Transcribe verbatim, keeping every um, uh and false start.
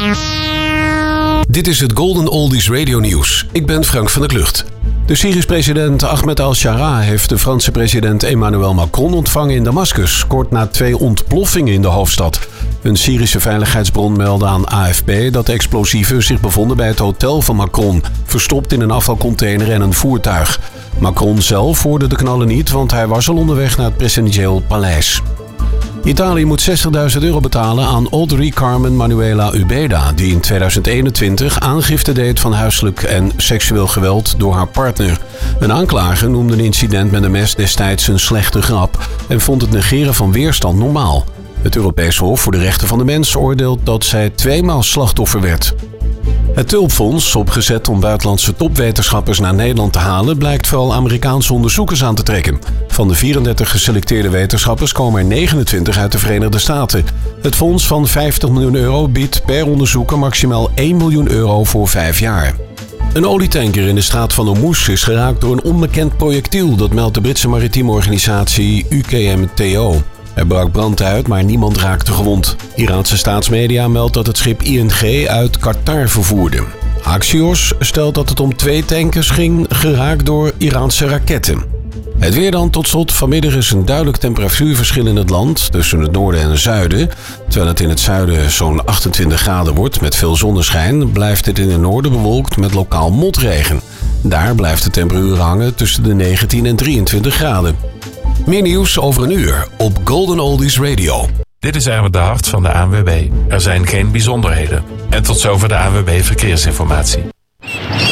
Dit is het Golden Oldies Radio Nieuws. Ik ben Frank van der Klucht. De Syrische president Ahmed al-Shara heeft de Franse president Emmanuel Macron ontvangen in Damascus, kort na twee ontploffingen in de hoofdstad. Een Syrische veiligheidsbron meldde aan A F P dat de explosieven zich bevonden bij het hotel van Macron, verstopt in een afvalcontainer en een voertuig. Macron zelf hoorde de knallen niet, want hij was al onderweg naar het presidentieel paleis. Italië moet zestigduizend euro betalen aan Audrey Carmen Manuela Ubeda, die in tweeduizend eenentwintig aangifte deed van huiselijk en seksueel geweld door haar partner. Een aanklager noemde een incident met een mes destijds een slechte grap en vond het negeren van weerstand normaal. Het Europees Hof voor de Rechten van de Mens oordeelt dat zij tweemaal slachtoffer werd. Het Tulpfonds, opgezet om buitenlandse topwetenschappers naar Nederland te halen, blijkt vooral Amerikaanse onderzoekers aan te trekken. Van de vierendertig geselecteerde wetenschappers komen er negenentwintig uit de Verenigde Staten. Het fonds van vijftig miljoen euro biedt per onderzoeker maximaal één miljoen euro voor vijf jaar. Een olietanker in de straat van Hormuz is geraakt door een onbekend projectiel, dat meldt de Britse maritieme organisatie U K M T O. Er brak brand uit, maar niemand raakte gewond. Iraanse staatsmedia meldt dat het schip I N G uit Qatar vervoerde. Axios stelt dat het om twee tankers ging, geraakt door Iraanse raketten. Het weer dan tot slot. Vanmiddag is een duidelijk temperatuurverschil in het land tussen het noorden en het zuiden. Terwijl het in het zuiden zo'n achtentwintig graden wordt met veel zonneschijn, blijft het in het noorden bewolkt met lokaal motregen. Daar blijft de temperatuur hangen tussen de negentien en drieëntwintig graden. Meer nieuws over een uur op Golden Oldies Radio. Dit is Erwin de Hart van de A N W B. Er zijn geen bijzonderheden. En tot zover de A N W B Verkeersinformatie.